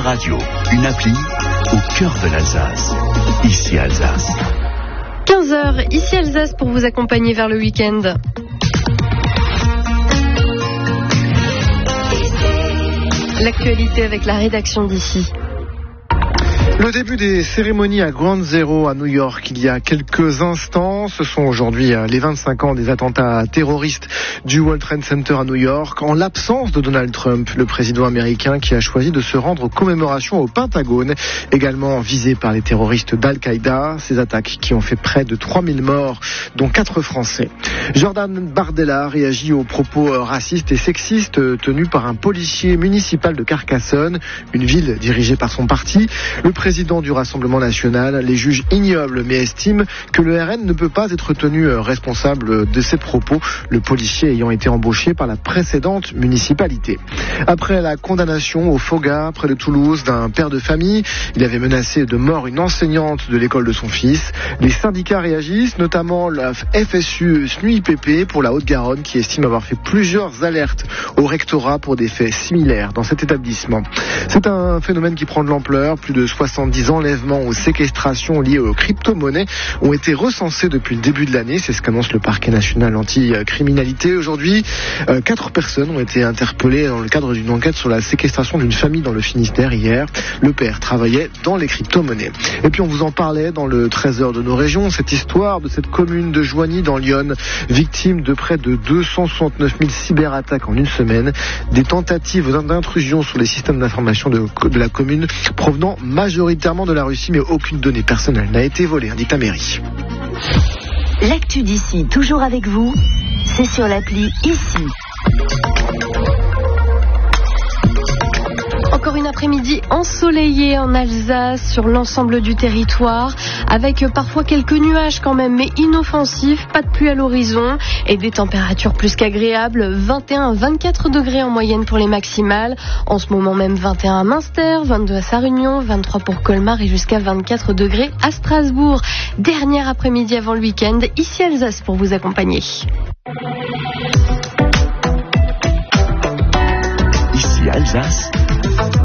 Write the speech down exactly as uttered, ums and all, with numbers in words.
radio, une appli au cœur de l'Alsace. Ici Alsace. quinze heures, ici Alsace pour vous accompagner vers le week-end. L'actualité avec la rédaction d'ici. Le début des cérémonies à Ground Zero à New York il y a quelques instants. Ce sont aujourd'hui les vingt-cinq ans des attentats terroristes du World Trade Center à New York, en l'absence de Donald Trump, le président américain qui a choisi de se rendre aux commémorations au Pentagone, également visé par les terroristes d'Al-Qaïda. Ces attaques qui ont fait près de trois mille morts, dont quatre Français. Jordan Bardella réagit aux propos racistes et sexistes tenus par un policier municipal de Carcassonne, une ville dirigée par son parti. Le président du Rassemblement national les juge ignobles mais estime que le R N ne peut pas être tenu responsable de ces propos, le policier ayant été embauché par la précédente municipalité. Après la condamnation au Foga, près de Toulouse, d'un père de famille, il avait menacé de mort une enseignante de l'école de son fils. Les syndicats réagissent, notamment la F S U S N U I P P pour la Haute-Garonne qui estime avoir fait plusieurs alertes au rectorat pour des faits similaires dans cet établissement. C'est un phénomène qui prend de l'ampleur. Plus de soixante-dix enlèvements ou séquestrations liées aux crypto-monnaies ont été recensés depuis le début de l'année. C'est ce qu'annonce le parquet national anti-criminalité. Aujourd'hui, euh, quatre personnes ont été interpellées dans le cadre d'une enquête sur la séquestration d'une famille dans le Finistère hier. Le père travaillait dans les crypto-monnaies. Et puis on vous en parlait dans le treize heures de nos régions, cette histoire de cette commune de Joigny dans l'Yonne, victime de près de deux cent soixante-neuf mille cyberattaques en une semaine, des tentatives d'intrusion sur les systèmes d'information de, de la commune provenant majoritairement de la Russie, mais aucune donnée personnelle n'a été volée, indique la mairie. L'actu d'ici, toujours avec vous, c'est sur l'appli Ici. Encore une après-midi ensoleillée en Alsace sur l'ensemble du territoire, avec parfois quelques nuages quand même, mais inoffensifs, pas de pluie à l'horizon et des températures plus qu'agréables, vingt et un à vingt-quatre degrés en moyenne pour les maximales. En ce moment même vingt et un à Münster, vingt-deux à Sarre-Union, vingt-trois pour Colmar et jusqu'à vingt-quatre degrés à Strasbourg. Dernière après-midi avant le week-end, ici Alsace pour vous accompagner. Ici Alsace.